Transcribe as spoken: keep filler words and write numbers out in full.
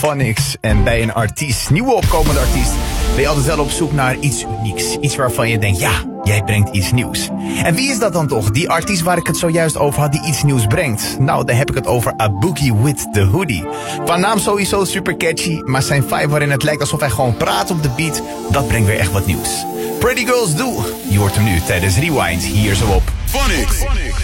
Phonics. En bij een artiest, nieuwe opkomende artiest, ben je altijd wel op zoek naar iets unieks. Iets waarvan je denkt, ja, jij brengt iets nieuws. En wie is dat dan toch? Die artiest waar ik het zojuist over had, die iets nieuws brengt. Nou, daar heb ik het over A Boogie with the Hoodie. Qua naam sowieso super catchy, maar zijn vibe waarin het lijkt alsof hij gewoon praat op de beat, dat brengt weer echt wat nieuws. Pretty Girls Do. Je hoort hem nu tijdens Rewind hier zo op Phonics.